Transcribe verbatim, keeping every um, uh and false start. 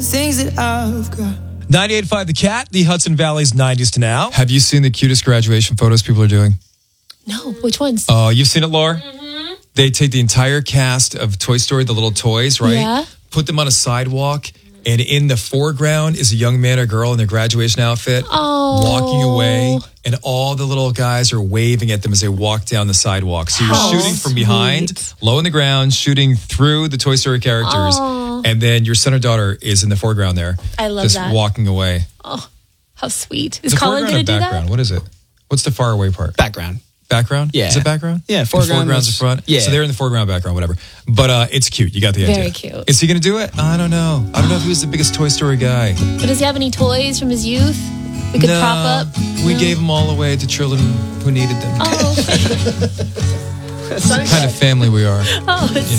Things that I've got. ninety-eight point five The Cat, the Hudson Valley's nineties to now. Have you seen the cutest graduation photos people are doing? No, which ones? Oh, uh, you've seen it, Laura? Mm-hmm. They take the entire cast of Toy Story, the little toys, right? Yeah. Put them on a sidewalk, and in the foreground is a young man or girl in their graduation outfit Oh. walking away, and all the little guys are waving at them as they walk down the sidewalk. So you're How shooting from behind, sweet. low in the ground, shooting through the Toy Story characters, Oh. and then your son or daughter is in the foreground there. I love just that. walking away. Oh, how sweet. Is Is it Colin foreground going or to do background? that? What is it? What's the far away part? Background. Background? Yeah. Is it background? Yeah, The foreground foreground's is- the front? yeah. So they're in the foreground, background, whatever. But uh, it's cute. You got the idea. Very cute. Is he going to do it? I don't know. I don't know if he was the biggest Toy Story guy. But does he have any toys from his youth we could no, prop up? We No? gave them all away to children who needed them. Oh, okay. It's the kind of family we are. Oh, it's